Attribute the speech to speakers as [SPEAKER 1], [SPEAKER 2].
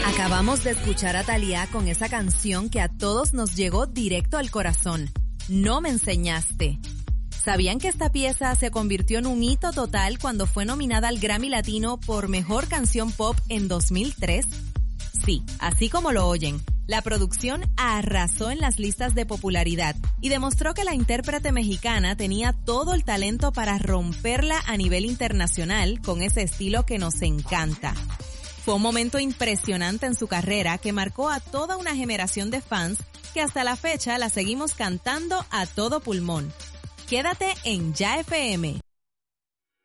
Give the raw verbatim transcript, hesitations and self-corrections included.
[SPEAKER 1] Acabamos de escuchar a Thalía con esa canción que a todos nos llegó directo al corazón. No me enseñaste. ¿Sabían que esta pieza se convirtió en un hito total cuando fue nominada al Grammy Latino por Mejor Canción Pop en dos mil tres? Sí, así como lo oyen, la producción arrasó en las listas de popularidad y demostró que la intérprete mexicana tenía todo el talento para romperla a nivel internacional con ese estilo que nos encanta. Fue un momento impresionante en su carrera que marcó a toda una generación de fans que hasta la fecha la seguimos cantando a todo pulmón. Quédate en Ya F M.